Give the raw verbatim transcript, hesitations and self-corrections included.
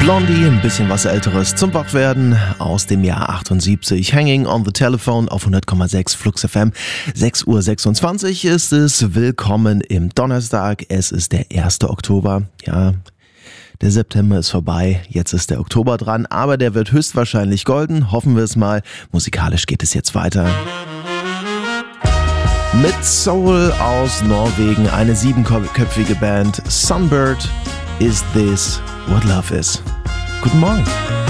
Blondie, ein bisschen was Älteres zum Wachwerden aus dem Jahr achtundsiebzig. Hanging on the Telephone auf hundert Komma sechs Flux F M. sechs Uhr sechsundzwanzig ist es. Willkommen im Donnerstag. Es ist der erste Oktober. Ja, der September ist vorbei. Jetzt ist der Oktober dran. Aber der wird höchstwahrscheinlich golden. Hoffen wir es mal. Musikalisch geht es jetzt weiter. Mit Soul aus Norwegen. Eine siebenköpfige Band. Sunbird. Is This What Love Is? Guten Morgen.